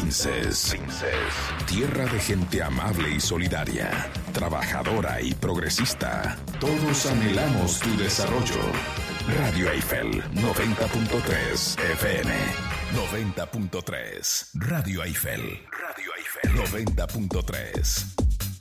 Princes. Tierra de gente amable y solidaria, trabajadora y progresista. Todos anhelamos tu desarrollo. Radio Eiffel 90.3 FM. 90.3. Radio Eiffel 90.3.